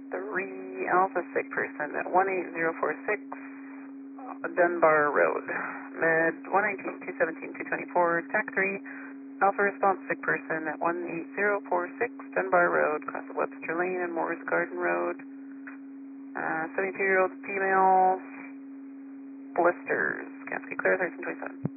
3 Alpha, sick person at 18046 Dunbar Road. Med 119, 217, 224, TAC 3. Alpha response, sick person at 18046 Dunbar Road, cross of Webster Lane and Moore's Garden Road. 72-year-old female, blisters. Can't speak clear, 1327.